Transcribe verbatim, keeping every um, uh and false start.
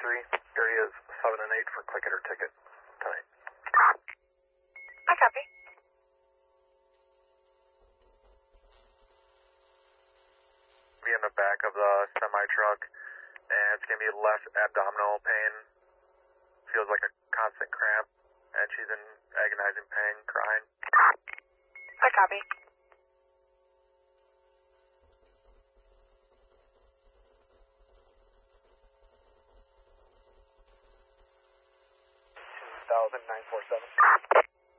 three, areas seven and eight for click it or ticket tonight. I copy. Be in the back of the semi truck, and it's gonna be less abdominal pain. Feels like a constant cramp, and she's in agonizing pain, crying. I copy. two thousand nine four seven.